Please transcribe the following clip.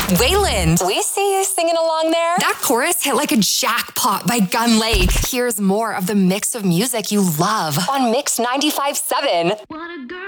Wayland. We see you singing along there. That chorus hit like a jackpot by Gun Lake. Here's more of the mix of music you love on Mix 95.7. What a girl.